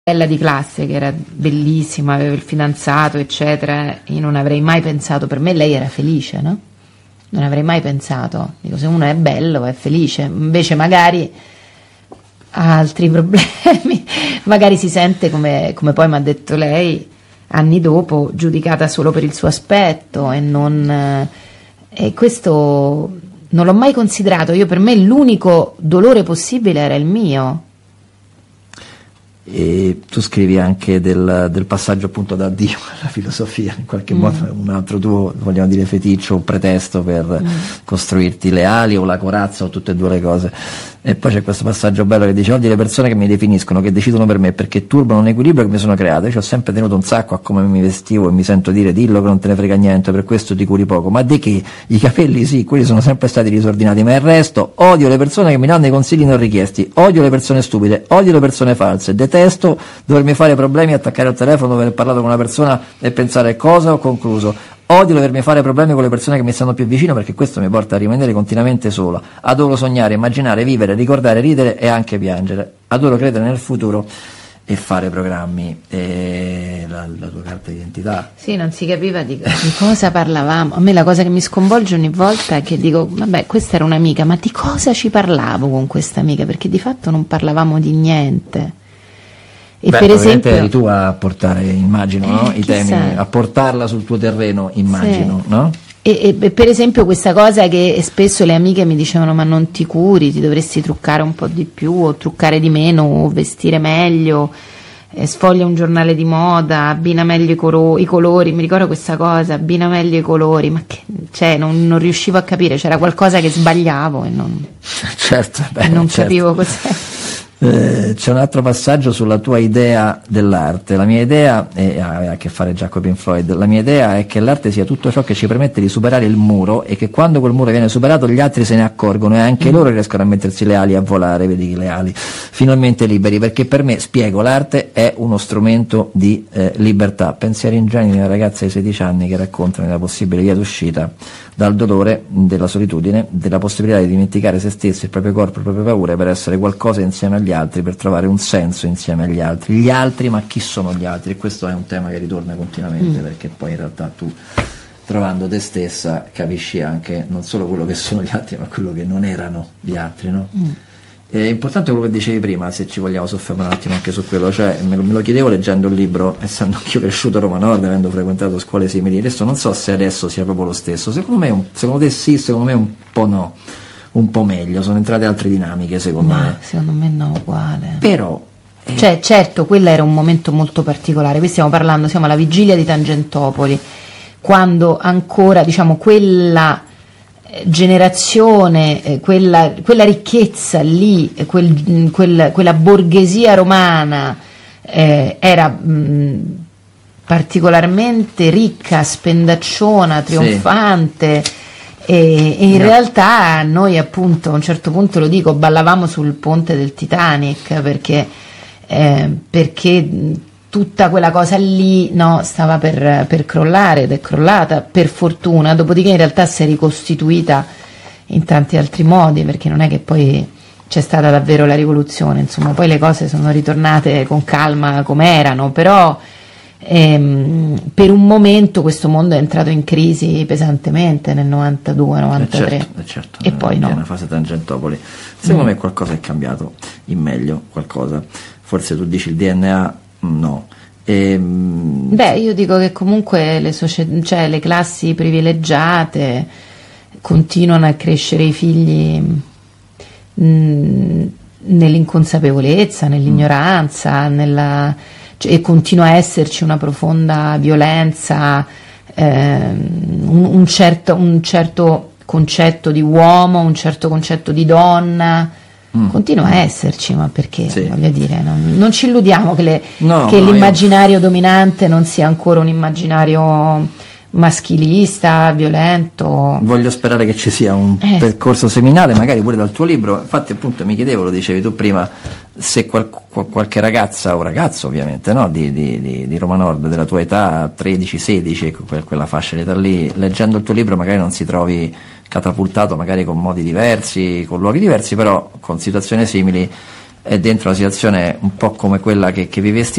bella di classe che era bellissima, aveva il fidanzato eccetera, io non avrei mai pensato, per me lei era felice, no? Non avrei mai pensato, dico, se uno è bello è felice, invece magari ha altri problemi, magari si sente come poi mi ha detto lei anni dopo, giudicata solo per il suo aspetto e questo non l'ho mai considerato. Io, per me l'unico dolore possibile era il mio. E tu scrivi anche del passaggio appunto da Dio alla filosofia, in qualche modo un altro tuo, vogliamo dire, feticcio o pretesto per costruirti le ali o la corazza o tutte e due le cose. E poi c'è questo passaggio bello che dice: oggi le persone che mi definiscono, che decidono per me perché turbano un equilibrio che mi sono creato. Io ci ho sempre tenuto un sacco a come mi vestivo e mi sento dire: dillo che non te ne frega niente, per questo ti curi poco. Ma di che? I capelli sì, quelli sono sempre stati disordinati, ma il resto, odio le persone che mi danno i consigli non richiesti, odio le persone stupide, odio le persone false, detesto dovermi fare problemi, attaccare al telefono, aver parlato con una persona e pensare cosa ho concluso. Odio dovermi fare problemi con le persone che mi stanno più vicino, perché questo mi porta a rimanere continuamente sola. Adoro sognare, immaginare, vivere, ricordare, ridere e anche piangere. Adoro credere nel futuro e fare programmi. E la tua carta d'identità. Sì, non si capiva di cosa parlavamo. A me la cosa che mi sconvolge ogni volta è che dico: vabbè, questa era un'amica, ma di cosa ci parlavo con questa amica? Perché di fatto non parlavamo di niente. E per esempio eri tu a portare, immagino, no? I temi, a portarla sul tuo terreno, immagino, sì. No? E per esempio questa cosa che spesso le amiche mi dicevano: ma non ti curi, ti dovresti truccare un po' di più, o truccare di meno, o vestire meglio, sfoglia un giornale di moda, abbina meglio i colori. Mi ricordo questa cosa, abbina meglio i colori, ma che, cioè, non riuscivo a capire, c'era qualcosa che sbagliavo e non, certo, non capivo cos'è. C'è un altro passaggio sulla tua idea dell'arte. La mia idea ha a che fare già con Pink Floyd. La mia idea è che l'arte sia tutto ciò che ci permette di superare il muro, e che quando quel muro viene superato gli altri se ne accorgono e anche loro riescono a mettersi le ali e a volare, vedi le ali, finalmente liberi, perché per me, spiego, l'arte è uno strumento di libertà. Pensieri ingenui di una ragazza di 16 anni che raccontano la possibile via d'uscita dal dolore, della solitudine, della possibilità di dimenticare se stessi, il proprio corpo, le proprie paure, per essere qualcosa insieme agli altri, per trovare un senso insieme agli altri. Gli altri, ma chi sono gli altri? E questo è un tema che ritorna continuamente, perché poi in realtà tu, trovando te stessa, capisci anche non solo quello che sono gli altri, ma quello che non erano gli altri, no? È importante quello che dicevi prima, se ci vogliamo soffermare un attimo anche su quello, cioè me lo chiedevo leggendo il libro, essendo anch'io cresciuto a Roma Nord, avendo frequentato scuole simili. Adesso non so se adesso sia proprio lo stesso, secondo te sì, secondo me un po' no, un po' meglio, sono entrate altre dinamiche secondo me. Secondo me no, uguale. Però cioè, certo, quella era un momento molto particolare. Qui stiamo alla vigilia di Tangentopoli, quando ancora, diciamo, quella generazione, quella ricchezza lì, quella borghesia romana era particolarmente ricca, spendacciona, trionfante, e in realtà noi, appunto, a un certo punto, lo dico, ballavamo sul ponte del Titanic, perché tutta quella cosa lì, no, stava per crollare, ed è crollata, per fortuna. Dopodiché in realtà si è ricostituita in tanti altri modi, perché non è che poi c'è stata davvero la rivoluzione, insomma, poi le cose sono ritornate con calma come erano, però per un momento questo mondo è entrato in crisi pesantemente nel 92-93, certo, e poi no. È una fase Tangentopoli. Secondo me qualcosa è cambiato in meglio, qualcosa. Forse tu dici il DNA. No. Io dico che comunque le classi privilegiate continuano a crescere i figli nell'inconsapevolezza, nell'ignoranza, e continua a esserci una profonda violenza, un certo concetto di uomo, un certo concetto di donna. Continua a esserci, ma perché? Sì. Voglio dire, non ci illudiamo che l'immaginario dominante non sia ancora un immaginario maschilista, violento. Voglio sperare che ci sia un percorso seminale, magari pure dal tuo libro. Infatti, appunto, mi chiedevo, lo dicevi tu prima, se qualche ragazza o ragazzo, ovviamente, no, di Roma Nord, della tua età, 13-16, quella fascia di età lì, leggendo il tuo libro magari non si trovi catapultato, magari con modi diversi, con luoghi diversi, però con situazioni simili, è dentro una situazione un po' come quella che vivesti